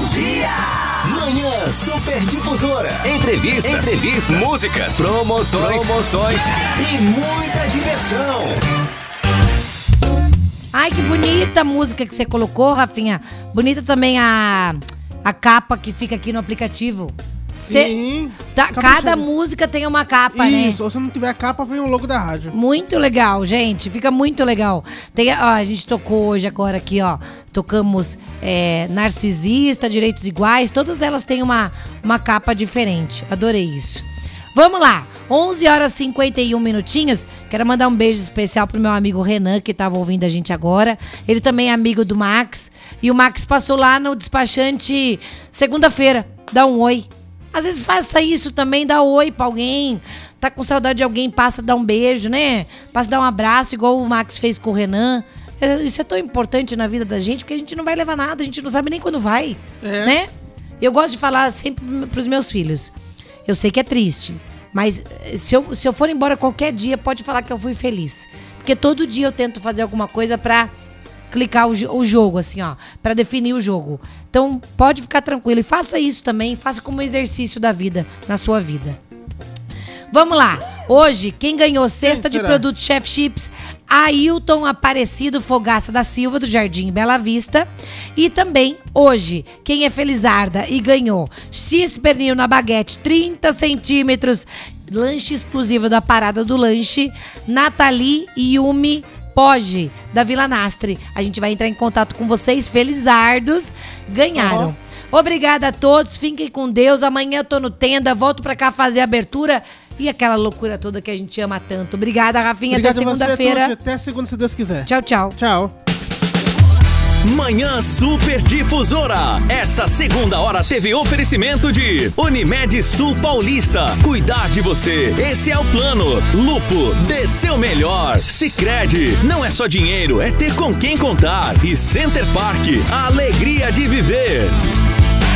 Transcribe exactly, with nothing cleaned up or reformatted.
dia! Manhã Super Difusora. Entrevistas, Entrevistas, músicas, promoções, promoções e muita diversão. Ai, que bonita a música que você colocou, Rafinha. Bonita também a, a capa que fica aqui no aplicativo. Cê, Sim. tá, cada música tem uma capa, Isso, né? Isso, ou se não tiver capa, vem o logo da rádio. Muito legal, gente. Fica muito legal. Tem, ó, a gente tocou hoje agora aqui, ó. Tocamos é, Narcisista, Direitos Iguais. Todas elas têm uma, uma capa diferente. Adorei isso. Vamos lá. onze horas e cinquenta e um minutinhos. Quero mandar um beijo especial pro meu amigo Renan, que tava ouvindo a gente agora. Ele também é amigo do Max. E o Max passou lá no despachante segunda-feira. Dá um oi. Às vezes faça isso também, dá oi pra alguém. Tá com saudade de alguém, passa a dar um beijo, né? Passa a dar um abraço, igual o Max fez com o Renan. Isso é tão importante na vida da gente, porque a gente não vai levar nada, a gente não sabe nem quando vai, é. né? Eu gosto de falar sempre pros meus filhos. Eu sei que é triste, mas se eu, se eu for embora qualquer dia, pode falar que eu fui feliz. Porque todo dia eu tento fazer alguma coisa pra clicar o, o jogo, assim, ó, pra definir o jogo. Então, pode ficar tranquilo. E faça isso também, faça como exercício da vida, na sua vida. Vamos lá. Hoje, quem ganhou cesta de produtos Chef Chips? Ailton Aparecido Fogaça da Silva, do Jardim Bela Vista. E também, hoje, quem é felizarda e ganhou X pernil na baguete, trinta centímetros, lanche exclusivo da Parada do Lanche, Nathalie Yumi Poggi, da Vila Nastre. A gente vai entrar em contato com vocês, felizardos, ganharam. Uhum. Obrigada a todos, fiquem com Deus. Amanhã eu tô no Tenda, volto pra cá fazer a abertura e aquela loucura toda que a gente ama tanto. Obrigada, Rafinha, Obrigado até segunda-feira. Até segunda, se Deus quiser. Tchau, tchau. Tchau. Manhã Super Difusora. Essa segunda hora teve oferecimento de Unimed Sul Paulista. Cuidar de você, esse é o plano. Lupo, dê seu melhor. Sicredi, não é só dinheiro, é ter com quem contar. E Center Park, a alegria de viver.